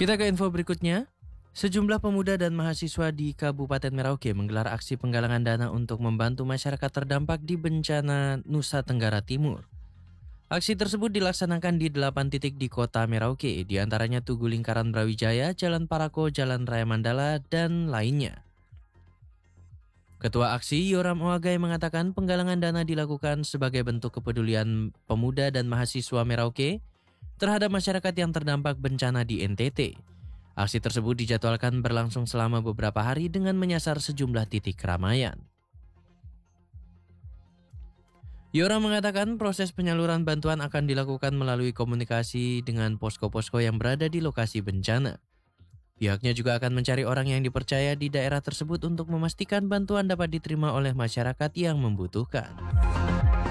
Kita ke info berikutnya. Sejumlah pemuda dan mahasiswa di Kabupaten Merauke menggelar aksi penggalangan dana untuk membantu masyarakat terdampak di bencana Nusa Tenggara Timur. Aksi tersebut dilaksanakan di 8 titik di kota Merauke, diantaranya Tugu Lingkaran Brawijaya, Jalan Parako, Jalan Raya Mandala, dan lainnya. Ketua aksi Yoram Oagai mengatakan penggalangan dana dilakukan sebagai bentuk kepedulian pemuda dan mahasiswa Merauke terhadap masyarakat yang terdampak bencana di NTT. Aksi tersebut dijadwalkan berlangsung selama beberapa hari dengan menyasar sejumlah titik keramaian. Yoram mengatakan proses penyaluran bantuan akan dilakukan melalui komunikasi dengan posko-posko yang berada di lokasi bencana. Pihaknya juga akan mencari orang yang dipercaya di daerah tersebut untuk memastikan bantuan dapat diterima oleh masyarakat yang membutuhkan.